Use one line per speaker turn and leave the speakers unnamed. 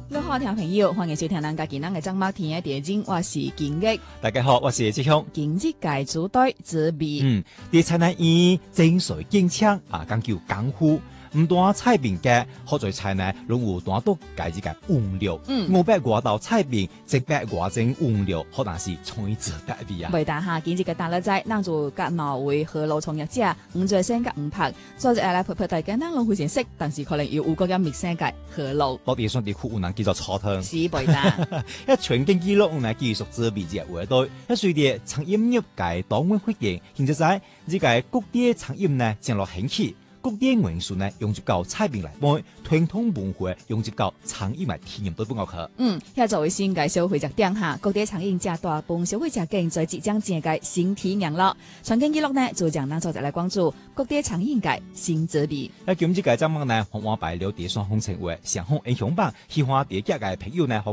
各位好，听朋友，欢迎收听咱家今日的张麦田的地景，我是金玉。
大家好，我是志雄。
今日界主队泽比，
伫菜南院精髓精枪讲究功夫。唔单菜饼嘅，好在菜呢，拢有单独家己嘅原料。500外道菜饼，100外种原料，可能是创意自得味啊。
袂大哈，今日嘅大热仔，咱就甲挪威河路创业者黄最先甲黄柏，做一来陪陪大家，咱拢非常识，但是可能有个嘅陌生嘅河路。
落地上地区有人叫做草汤。
是袂大。
一全景記錄呢繼續做比隻話對，一隨着餐飲業界當面發現，現在呢個各地餐飲呢正落興起。各地元素呢用入到菜品內面，傳統文化用入到餐飲來體驗都不惡去。
遐作為新界消費者點下，各地餐飲正大幫消費者建造即將正嘅新體驗咯。全景記錄呢就將咱作者來關注各地餐飲界新澤比。
今日嘅節目呢，我擺了地雙紅情話，上紅影響榜，喜歡地價嘅朋友呢，可